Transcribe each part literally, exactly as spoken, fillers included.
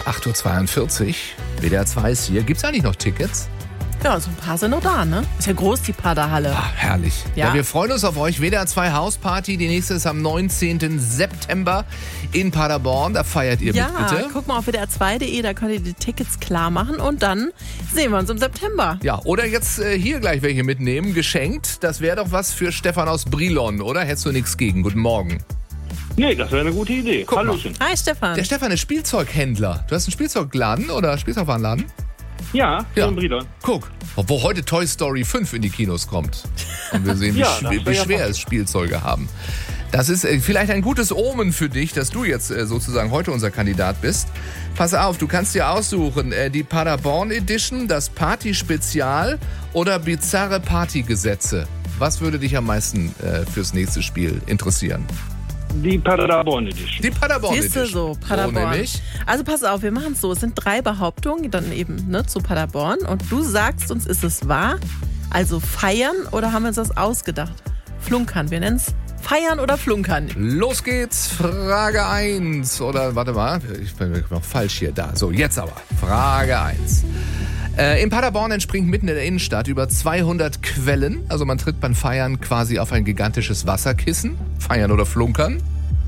acht Uhr zweiundvierzig. W D R zwei ist hier. Gibt's eigentlich noch Tickets? Ja, so ein paar sind noch da, ne? Ist ja groß, die Paderhalle. Ah, herrlich. Ja. Ja. ja, wir freuen uns auf euch. W D R zwei Hausparty. Die nächste ist am neunzehnten September in Paderborn. Da feiert ihr Ja, mit, bitte. guck mal auf W D R zwei punkt de, da könnt ihr die Tickets klar machen und dann sehen wir uns im September. Ja, oder jetzt äh, hier gleich welche mitnehmen, geschenkt. Das wäre doch was für Stefan aus Brilon, oder? Hättest du nichts gegen? Guten Morgen. Nee, das wäre eine gute Idee. Guck mal. Hallöchen. Hi Stefan. Der Stefan ist Spielzeughändler. Du hast einen Spielzeugladen oder Spielzeugwarenladen? Ja, Ja. ja. Brilon. Guck, wo heute Toy Story fünf in die Kinos kommt. Und wir sehen, wie, Ja, sch- das wie wär ja schwer fast. es Spielzeuge haben. Das ist äh, vielleicht ein gutes Omen für dich, dass du jetzt äh, sozusagen heute unser Kandidat bist. Pass auf, du kannst dir aussuchen, äh, die Paderborn Edition, das Party-Spezial oder bizarre Partygesetze. Was würde dich am meisten äh, fürs nächste Spiel interessieren? Die Paderborn Edition. Die Paderborn Siehst du Edition. so, Paderborn. So nämlich. Also pass auf, wir machen es so. Es sind drei Behauptungen, dann eben ne, zu Paderborn. Und du sagst uns, ist es wahr? Also feiern oder haben wir uns das ausgedacht? Flunkern, wir nennen es feiern oder flunkern. Los geht's, Frage eins. Oder, warte mal, ich bin noch falsch hier. Da, so, jetzt aber. Frage eins. Äh, in Paderborn entspringt mitten in der Innenstadt über zweihundert Quellen. Also man tritt beim Feiern quasi auf ein gigantisches Wasserkissen. Feiern oder flunkern?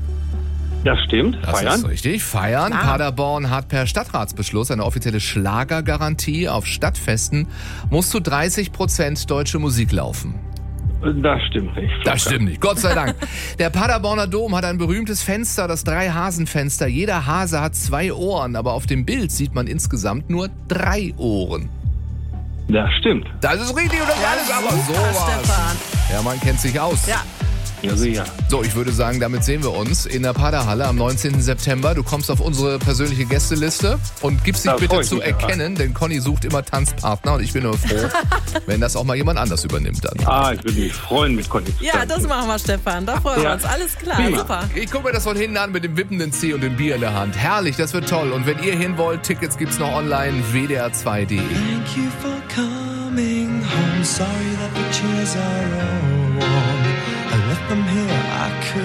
Das stimmt. Das Feiern. ist richtig. Feiern. Klar. Paderborn hat per Stadtratsbeschluss eine offizielle Schlagergarantie. Auf Stadtfesten muss zu dreißig Prozent deutsche Musik laufen. Das stimmt nicht. Das stimmt nicht, Gott sei Dank. Der Paderborner Dom hat ein berühmtes Fenster, das Drei-Hasen-Fenster. Jeder Hase hat zwei Ohren, aber auf dem Bild sieht man insgesamt nur drei Ohren. Das stimmt. Das ist richtig und das alles aber Super, sowas. Stefan. Ja, man kennt sich aus. Ja. Ja, sicher. So, ich würde sagen, damit sehen wir uns in der Paderhalle am neunzehnten September. Du kommst auf unsere persönliche Gästeliste und gibst dich Da bitte freu ich zu mich erkennen, denn Conny sucht immer Tanzpartner und ich bin nur froh, wenn das auch mal jemand anders übernimmt dann. Ah, ich würde mich freuen mit Conny. zu Ja, tanzen. das machen wir, Stefan. Da freuen wir Ja. uns. Alles klar, Prima. super. Ich gucke mir das von hinten an mit dem wippenden C und dem Bier in der Hand. Herrlich, das wird toll. Und wenn ihr hin wollt, Tickets gibt's noch online, w d r zwei punkt de. Thank you for coming home. Sorry that the chairs are all warm. I left them here. I could